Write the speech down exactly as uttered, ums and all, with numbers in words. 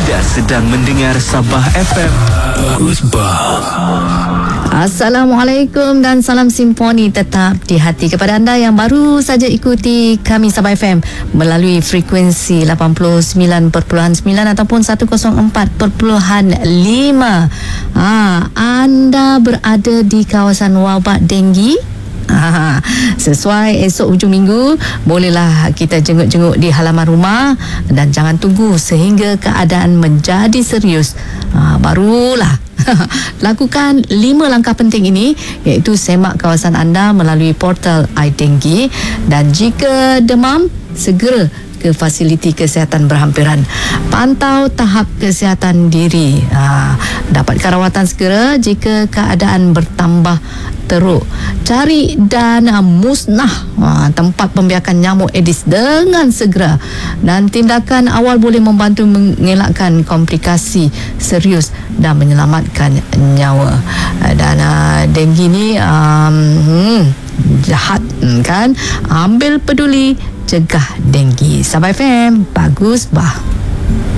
Anda sedang mendengar Sabah F M. Bagus bah. Assalamualaikum dan salam simfoni tetap di hati kepada anda yang baru saja ikuti kami Sabah F M melalui frekuensi lapan puluh sembilan perpuluhan sembilan ataupun seratus empat perpuluhan lima. Ha, anda berada di kawasan wabak denggi. Ha, sesuai esok hujung minggu, bolehlah kita jenguk-jenguk di halaman rumah dan jangan tunggu sehingga keadaan menjadi serius. Ha, barulah lakukan lima langkah penting ini, iaitu semak kawasan anda melalui portal iDenggi, dan jika demam segera ke fasiliti kesihatan berhampiran. Pantau tahap kesihatan diri. Ha, dapatkan rawatan segera jika keadaan bertambah teruk. Cari dan uh, musnah ha, tempat pembiakan nyamuk Aedes dengan segera, dan tindakan awal boleh membantu mengelakkan komplikasi serius dan menyelamatkan nyawa. Dan uh, denggi ni um, hmm, jahat kan. Ambil peduli, cegah denggi. Sabah F M, bagus bah.